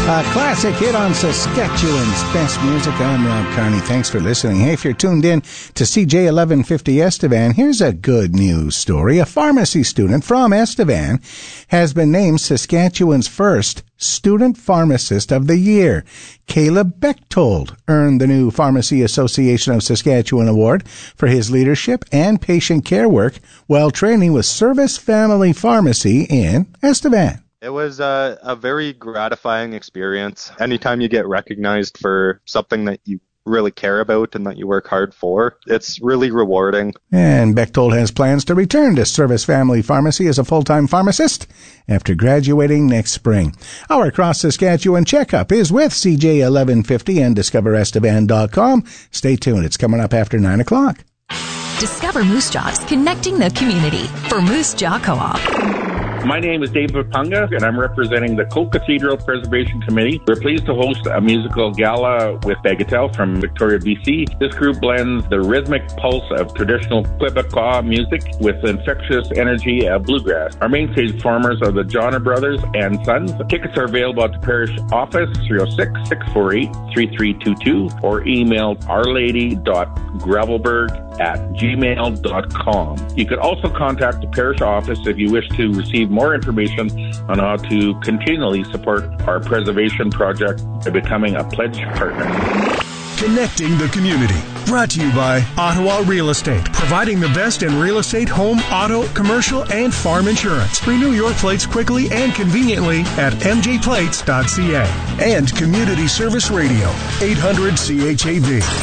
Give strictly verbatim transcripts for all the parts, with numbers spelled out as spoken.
A classic hit on Saskatchewan's best music. I'm Rob Carney. Thanks for listening. Hey, if you're tuned in to C J eleven fifty Estevan, here's a good news story. A pharmacy student from Estevan has been named Saskatchewan's first Student Pharmacist of the Year. Caleb Bechtold earned the new Pharmacy Association of Saskatchewan Award for his leadership and patient care work while training with Service Family Pharmacy in Estevan. It was a, a very gratifying experience. Anytime you get recognized for something that you really care about and that you work hard for, it's really rewarding. And Bechtold has plans to return to Service Family Pharmacy as a full-time pharmacist after graduating next spring. Our Cross Saskatchewan Checkup is with C J eleven fifty and discover estevan dot com. Stay tuned. It's coming up after nine o'clock. Discover Moose Jaw's connecting the community for Moose Jaw Co-op. My name is David Punga, and I'm representing the Co-Cathedral Preservation Committee. We're pleased to host a musical gala with Bagatelle from Victoria, B C. This group blends the rhythmic pulse of traditional Quebecois music with infectious energy of bluegrass. Our main stage performers are the Johnner Brothers and Sons. Tickets are available at the parish office, three oh six, six four eight, three three two two, or email ourlady dot gravelberg at gmail dot com. You could also contact the parish office if you wish to receive more information on how to continually support our preservation project by becoming a pledge partner. Connecting the community. Brought to you by Ottawa Real Estate, providing the best in real estate, home, auto, commercial, and farm insurance. Renew your plates quickly and conveniently at m j plates dot c a. And Community Service Radio, eight hundred C H A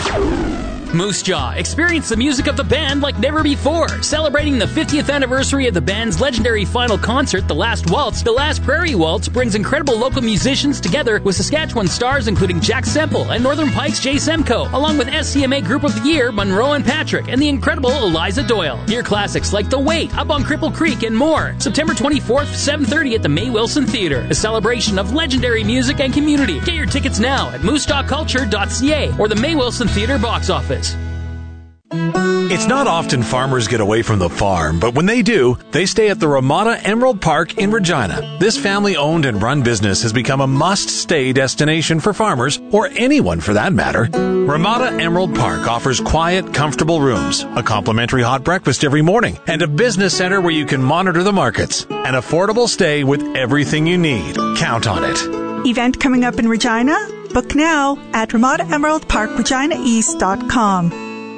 V. Moose Jaw. Experience the music of the band like never before. Celebrating the fiftieth anniversary of the band's legendary final concert, The Last Waltz, The Last Prairie Waltz brings incredible local musicians together with Saskatchewan stars including Jack Semple and Northern Pike's Jay Semko, along with S C M A Group of the Year, Monroe and Patrick, and the incredible Eliza Doyle. Hear classics like The Wait, Up on Cripple Creek, and more. September twenty-fourth, seven thirty at the May Wilson Theatre. A celebration of legendary music and community. Get your tickets now at moose jaw culture dot c a or the May Wilson Theatre box office. It's not often farmers get away from the farm, but when they do, they stay at the Ramada Emerald Park in Regina. This family-owned and run business has become a must-stay destination for farmers, or anyone for that matter. Ramada Emerald Park offers quiet, comfortable rooms, a complimentary hot breakfast every morning, and a business center where you can monitor the markets. An affordable stay with everything you need. Count on it. Event coming up in Regina? Book now at ramada emerald park regina east dot com.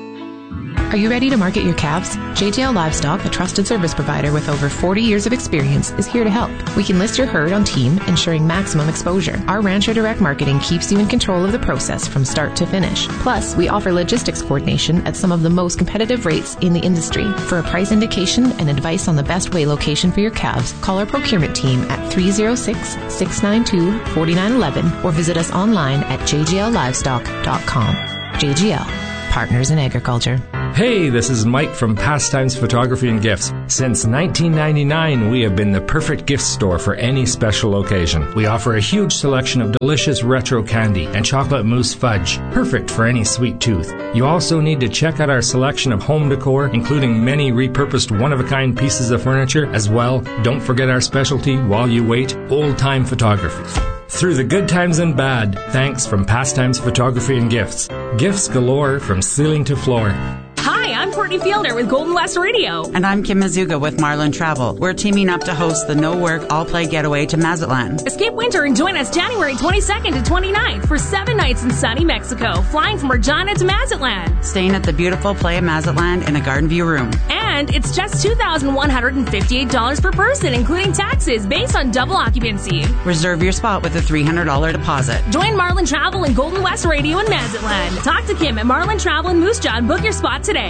Are you ready to market your calves? J J L Livestock, a trusted service provider with over forty years of experience, is here to help. We can list your herd on Team, ensuring maximum exposure. Our Rancher Direct Marketing keeps you in control of the process from start to finish. Plus, we offer logistics coordination at some of the most competitive rates in the industry. For a price indication and advice on the best weigh location for your calves, call our procurement team at three oh six, six nine two, four nine one one or visit us online at j j l livestock dot com. J G L, Partners in Agriculture. Hey, this is Mike from Pastimes Photography and Gifts. Since nineteen ninety-nine, we have been the perfect gift store for any special occasion. We offer a huge selection of delicious retro candy and chocolate mousse fudge, perfect for any sweet tooth. You also need to check out our selection of home decor, including many repurposed one-of-a-kind pieces of furniture. As well, don't forget our specialty, while you wait, old-time photography. Through the good times and bad, thanks from Pastimes Photography and Gifts. Gifts galore from ceiling to floor. Hi, I'm Courtney Fielder with Golden West Radio. And I'm Kim Mazuga with Marlin Travel. We're teaming up to host the No Work, All Play Getaway to Mazatlan. Escape winter and join us January twenty-second to twenty-ninth for seven nights in sunny Mexico, flying from Regina to Mazatlan. Staying at the beautiful Playa Mazatlan in a garden view room. And it's just two thousand one hundred fifty-eight dollars per person, including taxes, based on double occupancy. Reserve your spot with a three hundred dollars deposit. Join Marlin Travel and Golden West Radio in Mazatlan. Talk to Kim at Marlin Travel in Moose Jaw and book your spot today.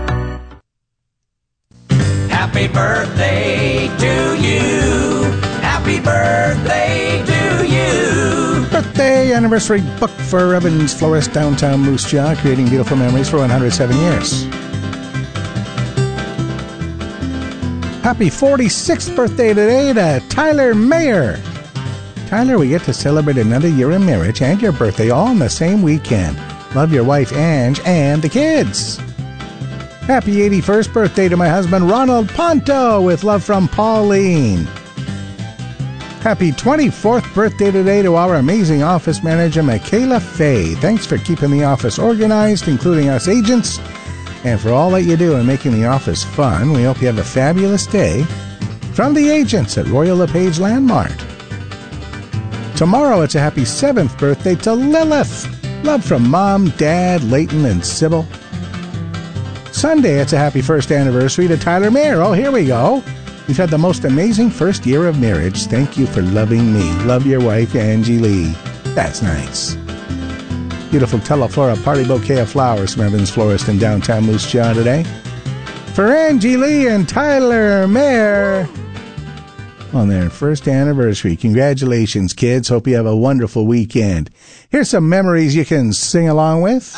Happy birthday to you. Happy birthday to you. Birthday anniversary book for Evans Florist, downtown Moose Jaw, creating beautiful memories for one hundred seven years. Happy forty-sixth birthday today to Tyler Mayer. Tyler, we get to celebrate another year of marriage and your birthday all on the same weekend. Love your wife, Ange, and the kids. Happy eighty-first birthday to my husband, Ronald Ponto, with love from Pauline. Happy twenty-fourth birthday today to our amazing office manager, Michaela Fay. Thanks for keeping the office organized, including us agents, and for all that you do in making the office fun. We hope you have a fabulous day. From the agents at Royal LePage Landmart. Tomorrow it's a happy seventh birthday to Lilith. Love from Mom, Dad, Leighton, and Sybil. Sunday it's a happy first anniversary to Tyler Mayer. Oh, here we go. We've had the most amazing first year of marriage. Thank you for loving me. Love your wife, Angie Lee. That's nice. Beautiful Teleflora party bouquet of flowers from Evans Florist in downtown Moose Jaw today. For Angie Lee and Tyler Mayer on their first anniversary. Congratulations, kids. Hope you have a wonderful weekend. Here's some memories you can sing along with.